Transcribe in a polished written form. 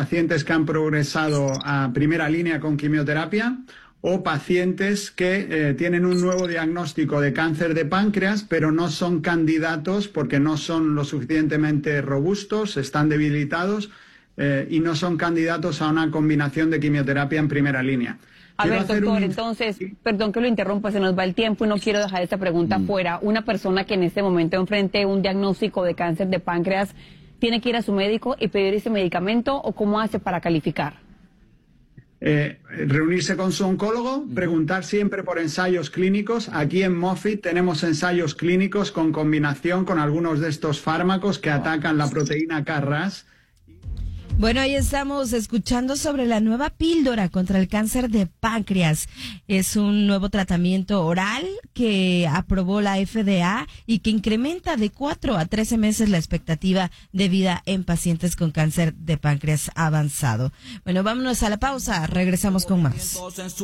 pacientes que han progresado a primera línea con quimioterapia o pacientes que tienen un nuevo diagnóstico de cáncer de páncreas, pero no son candidatos porque no son lo suficientemente robustos, están debilitados y no son candidatos a una combinación de quimioterapia en primera línea. A ver, doctor, entonces, perdón que lo interrumpa, se nos va el tiempo y no quiero dejar esta pregunta fuera. Una persona que en este momento enfrente un diagnóstico de cáncer de páncreas, ¿tiene que ir a su médico y pedir ese medicamento o cómo hace para calificar? Reunirse con su oncólogo, preguntar siempre por ensayos clínicos. Aquí en Moffitt tenemos ensayos clínicos con combinación con algunos de estos fármacos que atacan la proteína KRAS. Bueno, ahí estamos escuchando sobre la nueva píldora contra el cáncer de páncreas. Es un nuevo tratamiento oral que aprobó la FDA y que incrementa de 4 a 13 meses la expectativa de vida en pacientes con cáncer de páncreas avanzado. Bueno, vámonos a la pausa. Regresamos con más.